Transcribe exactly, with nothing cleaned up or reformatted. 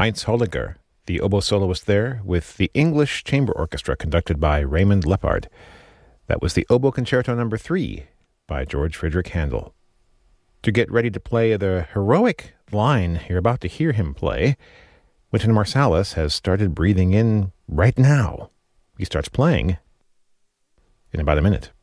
Heinz Holliger, the oboe soloist there, with the English Chamber Orchestra conducted by Raymond Lepard. That was the Oboe Concerto Number Three by George Frideric Handel. To get ready to play the heroic line you're about to hear him play, Wynton Marsalis has started breathing in right now. He starts playing in about a minute.